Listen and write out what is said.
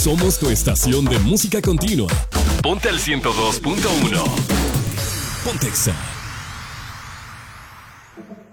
Somos tu estación de música continua. Ponte al 102.1. Pontexa.